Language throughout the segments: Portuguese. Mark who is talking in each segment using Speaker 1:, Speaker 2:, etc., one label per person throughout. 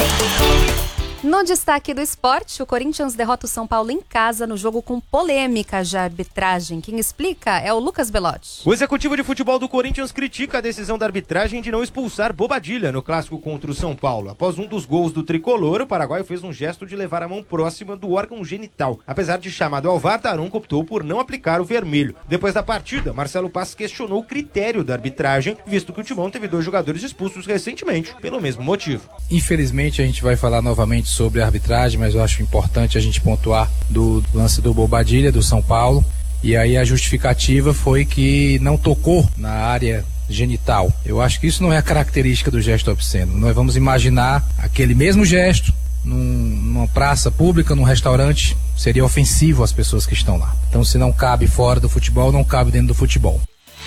Speaker 1: No destaque do esporte, o Corinthians derrota o São Paulo em casa no jogo com polêmica de arbitragem. Quem explica é o Lucas Belotti.
Speaker 2: O executivo de futebol do Corinthians critica a decisão da arbitragem de não expulsar Bobadilla no clássico contra o São Paulo. Após um dos gols do tricolor, o paraguaio fez um gesto de levar a mão próxima do órgão genital. Apesar de chamado ao VAR, Daronco optou por não aplicar o vermelho. Depois da partida, Marcelo Paz questionou o critério da arbitragem, visto que o Timão teve 2 jogadores expulsos recentemente, pelo mesmo motivo.
Speaker 3: Infelizmente, a gente vai falar novamente sobre a arbitragem, mas eu acho importante a gente pontuar do lance do Bobadilla, do São Paulo, e aí a justificativa foi que não tocou na área genital. Eu acho que isso não é a característica do gesto obsceno. Nós vamos imaginar aquele mesmo gesto numa praça pública, num restaurante, seria ofensivo às pessoas que estão lá. Então, se não cabe fora do futebol, não cabe dentro do futebol.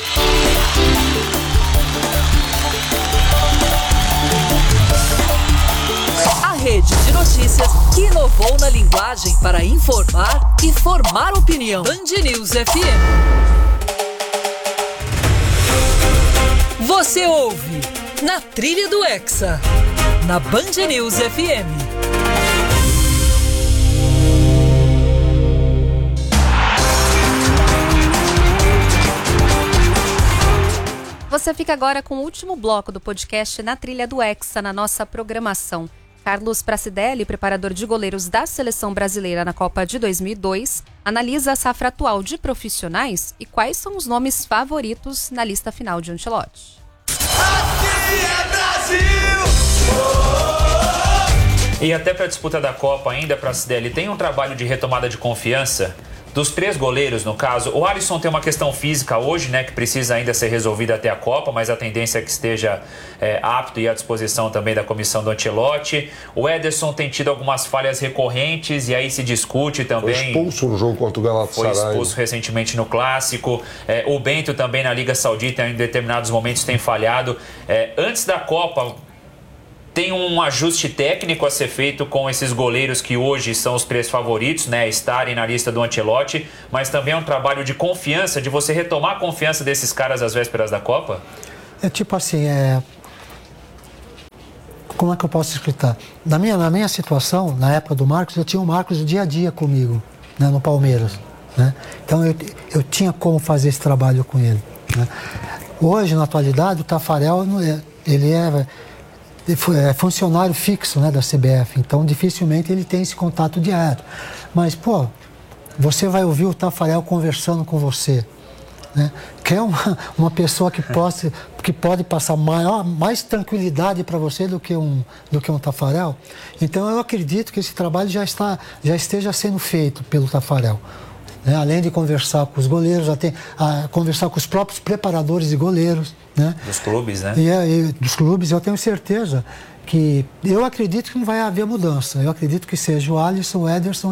Speaker 4: Rede de notícias que inovou na linguagem para informar e formar opinião. Band News FM. Você ouve na trilha do Hexa, na Band News FM.
Speaker 1: Você fica agora com o último bloco do podcast Na Trilha do Hexa, na nossa programação. Carlos Pracidelli, preparador de goleiros da Seleção Brasileira na Copa de 2002, analisa a safra atual de profissionais e quais são os nomes favoritos na lista final de Ancelotti.
Speaker 5: Aqui é Brasil!
Speaker 6: E até para a disputa da Copa ainda, Pracidelli, tem um trabalho de retomada de confiança dos 3 goleiros, no caso. O Alisson tem uma questão física hoje, né, que precisa ainda ser resolvida até a Copa, mas a tendência é que esteja apto e à disposição também da comissão do Ancelotti. O Ederson tem tido algumas falhas recorrentes e aí se discute também.
Speaker 7: Foi expulso no jogo contra o Galatasaray.
Speaker 6: Foi expulso recentemente no Clássico. O Bento também na Liga Saudita em determinados momentos tem falhado. Antes da Copa, tem um ajuste técnico a ser feito com esses goleiros que hoje são os 3 favoritos, né, estarem na lista do Ancelotti, mas também é um trabalho de confiança, de você retomar a confiança desses caras às vésperas da Copa?
Speaker 8: É tipo assim, como é que eu posso explicar? Na minha situação, na época do Marcos, eu tinha o Marcos dia a dia comigo, né, no Palmeiras, né? Então eu tinha como fazer esse trabalho com ele, né? Hoje, na atualidade, o Taffarel, ele é funcionário fixo, né, da CBF, então dificilmente ele tem esse contato diário. Mas, você vai ouvir o Taffarel conversando com você, né? Que é uma pessoa que pode passar mais tranquilidade para você do que um Taffarel. Então eu acredito que esse trabalho já esteja sendo feito pelo Taffarel. Além de conversar com os goleiros, conversar com os próprios preparadores de goleiros, né? Dos clubes, né? E dos clubes, eu tenho certeza que... Eu acredito que não vai haver mudança. Eu acredito que seja o Alisson, o Ederson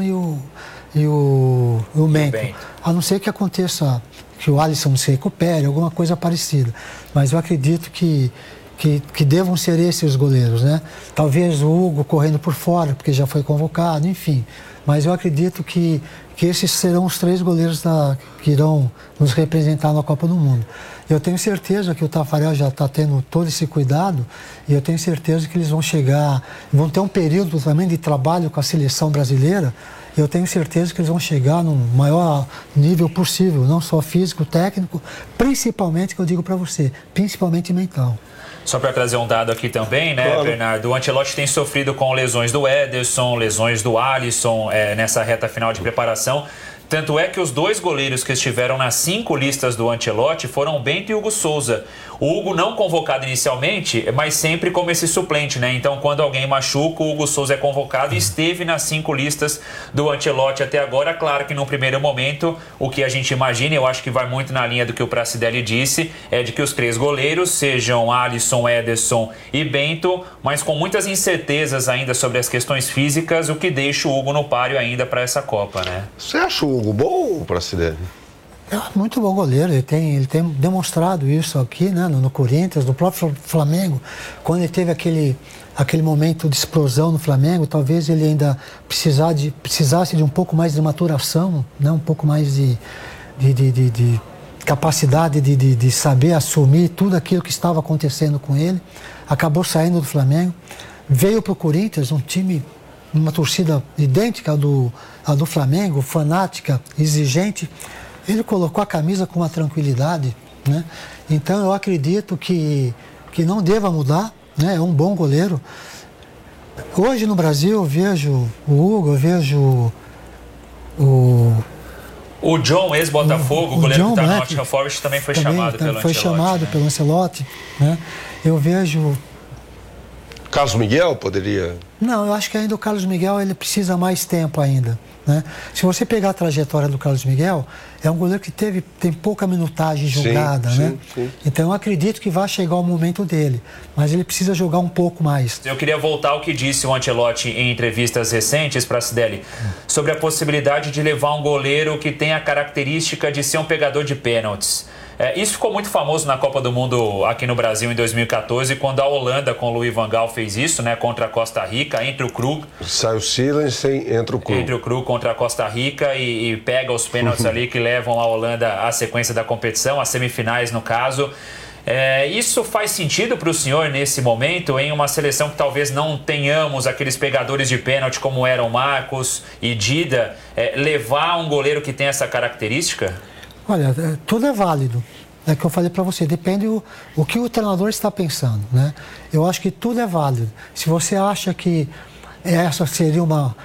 Speaker 8: e o Bento. A não ser que aconteça, que o Alisson não se recupere, alguma coisa parecida. Mas eu acredito que devam ser esses os goleiros, né? Talvez o Hugo correndo por fora, porque já foi convocado, enfim. Mas eu acredito que esses serão os 3 goleiros que irão nos representar na Copa do Mundo. Eu tenho certeza que o Taffarel já está tendo todo esse cuidado e eu tenho certeza que eles vão ter um período também de trabalho com a seleção brasileira. Eu tenho certeza que eles vão chegar no maior nível possível, não só físico, técnico, principalmente, que eu digo para você, principalmente mental.
Speaker 6: Só para trazer um dado aqui também, né, claro. Bernardo? O Ancelotti tem sofrido com lesões do Ederson, lesões do Alisson nessa reta final de preparação. Tanto é que os 2 goleiros que estiveram nas 5 listas do Ancelotti foram Bento e Hugo Souza. O Hugo não convocado inicialmente, mas sempre como esse suplente, né? Então, quando alguém machuca, o Hugo Souza é convocado e esteve nas 5 listas do Ancelotti até agora. Claro que num primeiro momento, o que a gente imagina, eu acho que vai muito na linha do que o Pracidelli disse, é de que os 3 goleiros sejam Alisson, Ederson e Bento, mas com muitas incertezas ainda sobre as questões físicas, o que deixa o Hugo no páreo ainda para essa Copa, né?
Speaker 7: Você acha o Hugo bom, Pracidelli?
Speaker 8: É muito bom goleiro, ele tem demonstrado isso aqui, né, no Corinthians, no próprio Flamengo, quando ele teve aquele momento de explosão no Flamengo, talvez ele ainda precisasse de um pouco mais de maturação, né, um pouco mais de capacidade de saber assumir tudo aquilo que estava acontecendo com ele. Acabou saindo do Flamengo, veio para o Corinthians, um time, uma torcida idêntica à do Flamengo, fanática, exigente. Ele colocou a camisa com uma tranquilidade, né? Então eu acredito que não deva mudar, né? É um bom goleiro. Hoje no Brasil eu vejo o Hugo, eu vejo
Speaker 6: o John, ex-Botafogo, o goleiro que está no Nottingham Forest, também foi chamado pelo Ancelotti.
Speaker 8: Foi chamado pelo Ancelotti, né? Eu vejo...
Speaker 7: Carlos Miguel poderia...
Speaker 8: Não, eu acho que ainda o Carlos Miguel ele precisa mais tempo ainda, né? Se você pegar a trajetória do Carlos Miguel, é um goleiro que tem pouca minutagem jogada, né? Sim. Então eu acredito que vai chegar o momento dele, mas ele precisa jogar um pouco mais.
Speaker 6: Eu queria voltar ao que disse o Ancelotti em entrevistas recentes para a Pracidelli, sobre a possibilidade de levar um goleiro que tem a característica de ser um pegador de pênaltis. Isso ficou muito famoso na Copa do Mundo aqui no Brasil em 2014, quando a Holanda com o Louis van Gaal fez isso, né, contra a Costa Rica, entre o Krug.
Speaker 7: Sai o Silensen, entra o Krug.
Speaker 6: Entre o Krug contra a Costa Rica e pega os pênaltis ali que levam a Holanda à sequência da competição, às semifinais no caso. Isso faz sentido para o senhor nesse momento, em uma seleção que talvez não tenhamos aqueles pegadores de pênalti como eram Marcos e Dida, levar um goleiro que tem essa característica?
Speaker 8: Olha, tudo é válido. É o que eu falei para você, depende o que o treinador está pensando, né? Eu acho que tudo é válido. Se você acha que essa seria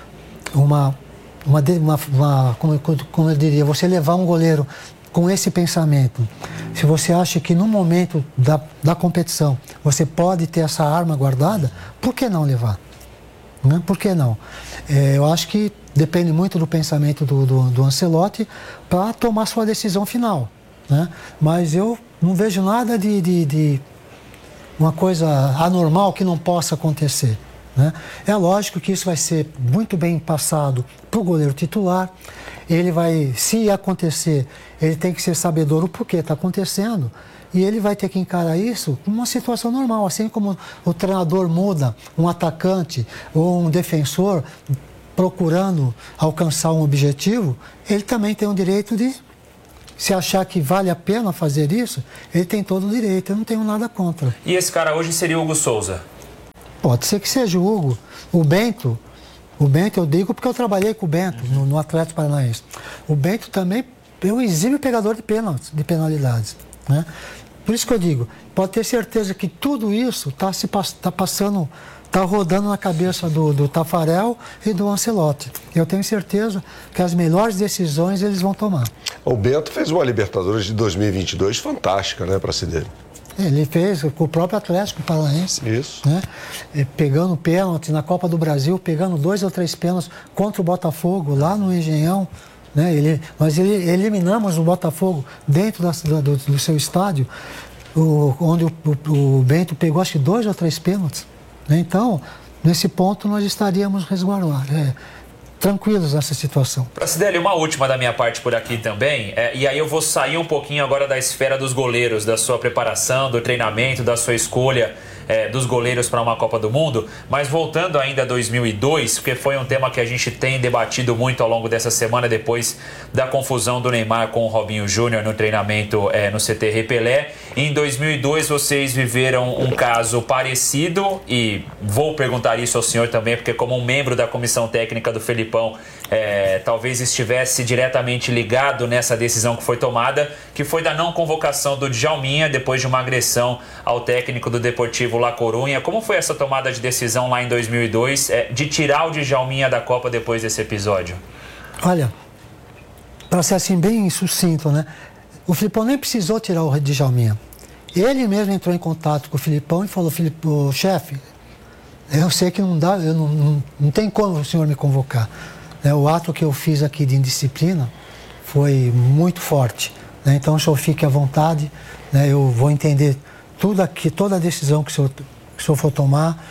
Speaker 8: como eu diria, você levar um goleiro com esse pensamento, se você acha que no momento da competição você pode ter essa arma guardada, por que não levar? Né? Por que não? Eu acho que depende muito do pensamento do Ancelotti para tomar sua decisão final, né? Mas eu não vejo nada de uma coisa anormal que não possa acontecer, né? É lógico que isso vai ser muito bem passado para o goleiro titular. Ele vai, se acontecer, ele tem que ser sabedor do porquê está acontecendo. E ele vai ter que encarar isso como uma situação normal, assim como o treinador muda um atacante ou um defensor procurando alcançar um objetivo, ele também tem o direito de, se achar que vale a pena fazer isso, ele tem todo o direito, eu não tenho nada contra.
Speaker 6: E esse cara hoje seria o Hugo Souza?
Speaker 8: Pode ser que seja o Hugo. O Bento eu digo porque eu trabalhei com o Bento no Atlético Paranaense. O Bento também é um exímio pegador de pênaltis, de penalidades, né? Por isso que eu digo, pode ter certeza que tudo isso está rodando na cabeça do Taffarel e do Ancelotti. Eu tenho certeza que as melhores decisões eles vão tomar.
Speaker 7: O Bento fez uma Libertadores de 2022 fantástica, né, para si dele.
Speaker 8: Ele fez com o próprio Atlético Paranaense.
Speaker 7: Isso.
Speaker 8: Né? Pegando pênalti na Copa do Brasil, pegando 2 ou 3 pênaltis contra o Botafogo lá no Engenhão. Né? Nós eliminamos o Botafogo dentro do seu estádio, onde o Bento pegou acho que 2 ou 3 pênaltis. Né? Então, nesse ponto nós estaríamos tranquilos nessa situação.
Speaker 6: Pracidelli, uma última da minha parte por aqui também, e aí eu vou sair um pouquinho agora da esfera dos goleiros, da sua preparação, do treinamento, da sua escolha dos goleiros para uma Copa do Mundo, mas voltando ainda a 2002, porque foi um tema que a gente tem debatido muito ao longo dessa semana, depois da confusão do Neymar com o Robinho Júnior no treinamento no CT Repelé. Em 2002 vocês viveram um caso parecido, e vou perguntar isso ao senhor também, porque como um membro da comissão técnica do Felipão, talvez estivesse diretamente ligado nessa decisão que foi tomada, que foi da não convocação do Djalminha depois de uma agressão ao técnico do Deportivo La Coruña. Como foi essa tomada de decisão lá em 2002 de tirar o Djalminha da Copa depois desse episódio?
Speaker 8: Olha, para ser assim bem sucinto, né? O Felipão nem precisou tirar o Djalminha. Ele mesmo entrou em contato com o Felipão e falou: chefe, eu sei que não dá, não tem como o senhor me convocar. O ato que eu fiz aqui de indisciplina foi muito forte, né? Então o senhor fique à vontade, né? Eu vou entender toda a decisão que o senhor for tomar,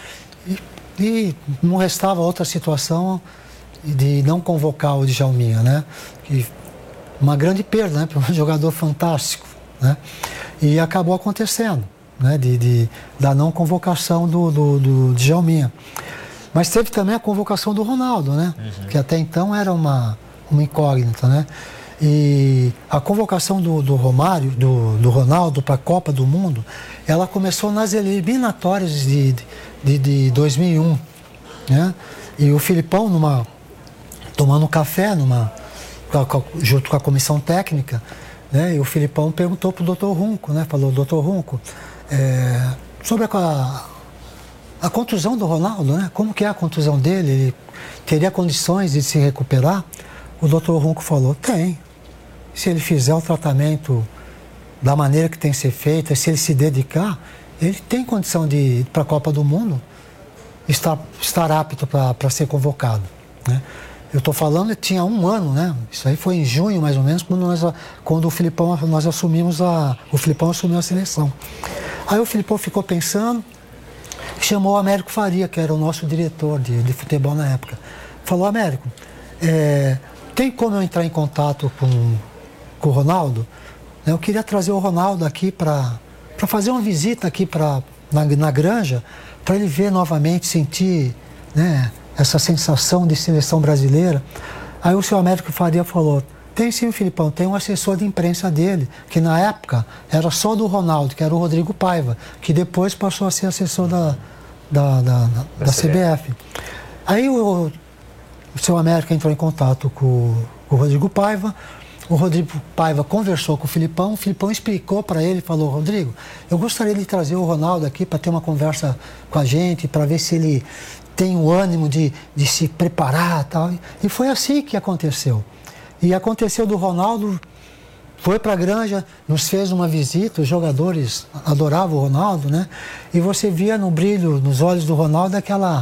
Speaker 8: e não restava outra situação de não convocar o Djalminha, né? Que uma grande perda, né? Para um jogador fantástico, né? E acabou acontecendo, né? Da não convocação do Djalminha. Mas teve também a convocação do Ronaldo, né? Uhum. Que até então era uma incógnita, né? E a convocação do Ronaldo para a Copa do Mundo, ela começou nas eliminatórias de 2001, né? E o Filipão, tomando um café, junto com a comissão técnica, né? E o Filipão perguntou para o Dr. Runco, né? Falou, Dr. Runco, sobre a contusão do Ronaldo, né? Como que é a contusão dele? Ele teria condições de se recuperar? O Dr. Runco falou, tem. Se ele fizer o tratamento da maneira que tem que ser feita, se ele se dedicar, ele tem condição de ir para a Copa do Mundo, estar apto para ser convocado, né? Eu estou falando, tinha 1 ano, né? Isso aí foi em junho, mais ou menos, quando o Filipão, o Filipão assumiu a seleção. Aí o Filipão ficou pensando, chamou o Américo Faria, que era o nosso diretor de futebol na época. Falou, Américo, tem como eu entrar em contato com o Ronaldo? Eu queria trazer o Ronaldo aqui para fazer uma visita aqui na Granja, para ele ver novamente, sentir, né, essa sensação de seleção brasileira. Aí o seu Américo Faria falou, tem sim, Filipão, tem um assessor de imprensa dele, que na época era só do Ronaldo, que era o Rodrigo Paiva, que depois passou a ser assessor da CBF. Aí o seu Américo entrou em contato com o Rodrigo Paiva. O Rodrigo Paiva conversou com o Filipão explicou para ele, falou, Rodrigo, eu gostaria de trazer o Ronaldo aqui para ter uma conversa com a gente, para ver se ele tem o ânimo de se preparar e tal. E foi assim que aconteceu. E aconteceu do Ronaldo, foi para a Granja, nos fez uma visita, os jogadores adoravam o Ronaldo, né? E você via no brilho, nos olhos do Ronaldo,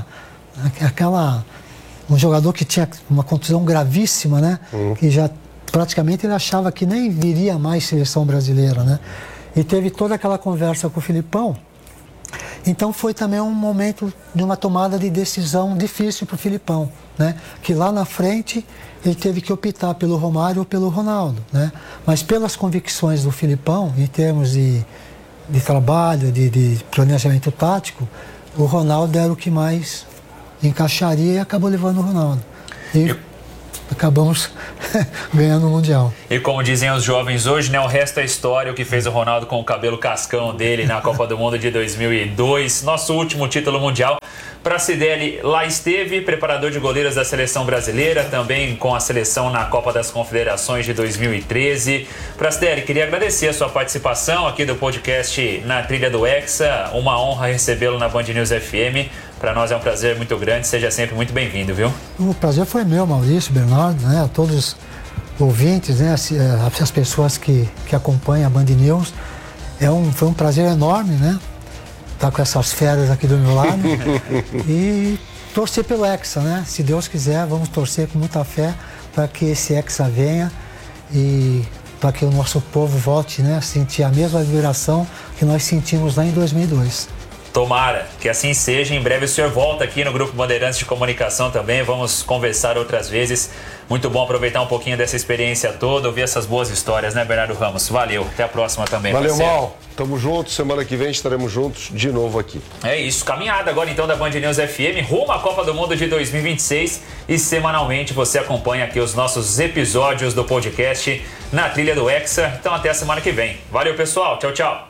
Speaker 8: um jogador que tinha uma contusão gravíssima, né? Que já praticamente ele achava que nem viria mais seleção brasileira, né? E teve toda aquela conversa com o Filipão. Então foi também um momento de uma tomada de decisão difícil para o Filipão, né? Que lá na frente ele teve que optar pelo Romário ou pelo Ronaldo, né? Mas pelas convicções do Filipão, em termos de trabalho, de planejamento tático, o Ronaldo era o que mais encaixaria e acabou levando o Ronaldo. E acabamos ganhando o Mundial.
Speaker 6: E como dizem os jovens hoje, né, o resto é história, o que fez o Ronaldo com o cabelo cascão dele na Copa do Mundo de 2002, nosso último título mundial. Pracidelli lá esteve, preparador de goleiros da seleção brasileira, também com a seleção na Copa das Confederações de 2013. Pracidelli, queria agradecer a sua participação aqui do podcast Na Trilha do Hexa, uma honra recebê-lo na Band News FM. Para nós é um prazer muito grande, seja sempre muito bem-vindo, viu?
Speaker 8: O prazer foi meu, Maurício, Bernardo, né? A todos os ouvintes, né? As pessoas que acompanham a Band News. Foi um prazer enorme, né? Estar com essas feras aqui do meu lado. E torcer pelo Hexa, né? Se Deus quiser, vamos torcer com muita fé para que esse Hexa venha e para que o nosso povo volte, né? A sentir a mesma vibração que nós sentimos lá em 2002.
Speaker 6: Tomara que assim seja. Em breve o senhor volta aqui no Grupo Bandeirantes de Comunicação também. Vamos conversar outras vezes. Muito bom aproveitar um pouquinho dessa experiência toda, ouvir essas boas histórias, né, Bernardo Ramos? Valeu. Até a próxima também.
Speaker 7: Valeu,
Speaker 6: parceiro.
Speaker 7: Mal. Tamo junto. Semana que vem estaremos juntos de novo aqui.
Speaker 6: É isso. Caminhada agora então da Band News FM rumo à Copa do Mundo de 2026. E semanalmente você acompanha aqui os nossos episódios do podcast Na Trilha do Hexa. Então até a semana que vem. Valeu, pessoal. Tchau, tchau.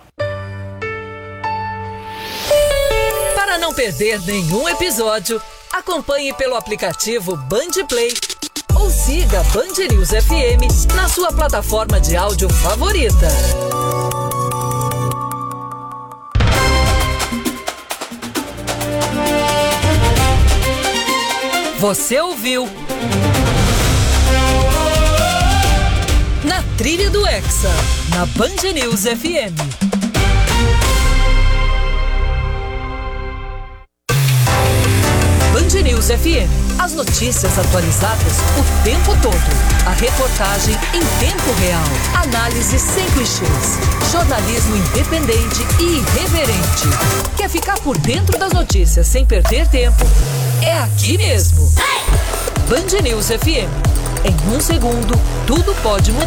Speaker 4: Para não perder nenhum episódio, acompanhe pelo aplicativo Band Play ou siga Band News FM na sua plataforma de áudio favorita. Você ouviu Na Trilha do Hexa, na Band News FM. Band News FM. As notícias atualizadas o tempo todo. A reportagem em tempo real. Análise sem clichês. Jornalismo independente e irreverente. Quer ficar por dentro das notícias sem perder tempo? É aqui mesmo. Band News FM. Em um segundo, tudo pode mudar.